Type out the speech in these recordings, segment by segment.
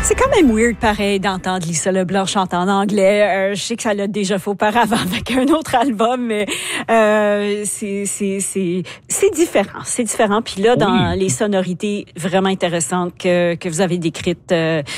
C'est quand même weird, pareil, d'entendre Lisa Leblanc chanter en anglais. Je sais que ça l'a déjà fait auparavant avec un autre album, mais c'est différent. C'est différent. Puis là, dans les sonorités vraiment intéressantes que vous avez décrites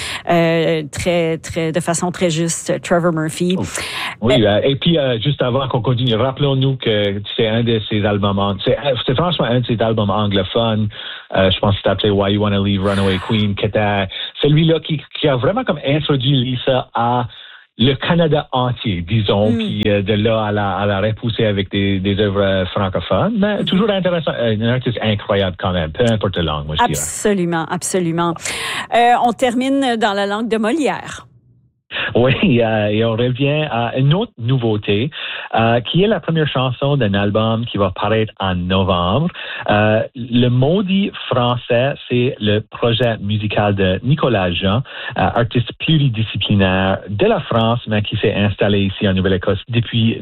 de façon très juste, Trevor Murphy. Oui, et puis juste avant qu'on continue, rappelons-nous que c'est un de ses albums, c'est franchement un de ses albums anglophones. Je pense que c'est appelé Why You Wanna Leave Runaway Queen, qui était celui-là qui a vraiment comme introduit Lisa à le Canada entier, disons, puis de là à la repousser avec des œuvres francophones. Mais toujours intéressant, un artiste incroyable quand même, peu importe la langue, moi je dirais. Absolument, absolument. On termine dans la langue de Molière. Oui, et on revient à une autre nouveauté, qui est la première chanson d'un album qui va paraître en novembre. Le Maudit français, c'est le projet musical de Nicolas Jean, artiste pluridisciplinaire de la France, mais qui s'est installé ici en Nouvelle-Écosse depuis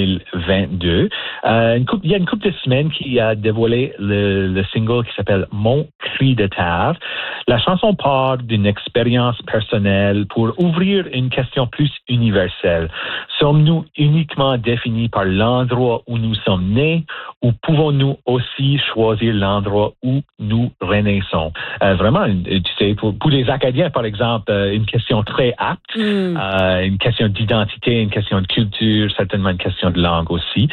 2022. Il y a une couple de semaines qui a dévoilé le single qui s'appelle Mon cri de terre. La chanson part d'une expérience personnelle pour ouvrir une question plus universelle. Sommes-nous uniquement définis par l'endroit où nous sommes nés ou pouvons-nous aussi choisir l'endroit où nous renaissons? Vraiment, tu sais, pour les Acadiens, par exemple, une question très apte, une question d'identité, une question de culture, certainement une question de langue aussi.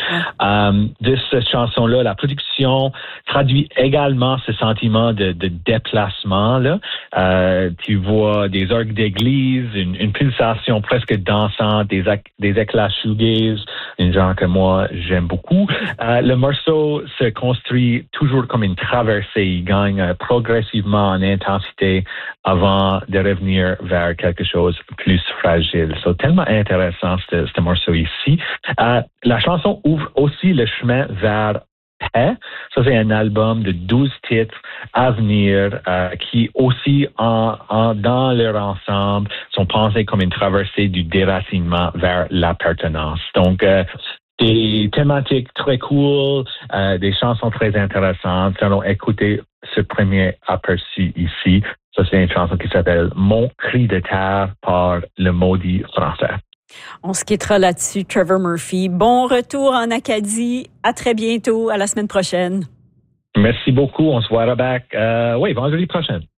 De cette chanson-là, la production traduit également ce sentiment de déplacement. Là. Tu vois des orgues d'église, une pulsation presque dansante, des éclats shoegaze, un genre que moi j'aime beaucoup. Le morceau se construit toujours comme une traversée. Il gagne progressivement en intensité avant de revenir vers quelque chose de plus fragile. C'est tellement intéressant ce morceau ici. La chanson ouvre aussi le chemin vers Paix. Ça, c'est un album de 12 titres à venir qui aussi, dans leur ensemble, sont pensés comme une traversée du déracinement vers l'appartenance. Donc, des thématiques très cool, des chansons très intéressantes. Nous allons écouter ce premier aperçu ici. Ça, c'est une chanson qui s'appelle Mon cri de terre par le Maudit français. On se quittera là-dessus, Trevor Murphy. Bon retour en Acadie. À très bientôt. À la semaine prochaine. Merci beaucoup. On se voit back, vendredi prochain.